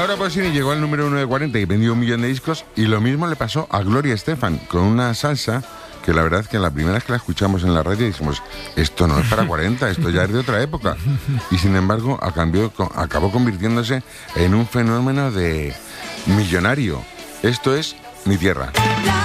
Laura Pausini llegó al número 1 de 40 y vendió 1 millón de discos, y lo mismo le pasó a Gloria Estefan con una salsa que la verdad es que la primera vez que la escuchamos en la radio dijimos, esto no es para 40, esto ya es de otra época. Y sin embargo acabó convirtiéndose en un fenómeno de millonario. Esto es Mi Tierra.